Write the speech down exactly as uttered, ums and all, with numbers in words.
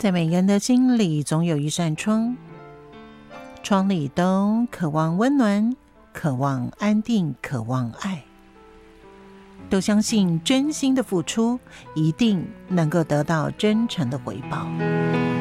在每个人的心里总有一扇窗，窗里都渴望温暖，渴望安定，渴望爱，都相信真心的付出一定能够得到真诚的回报。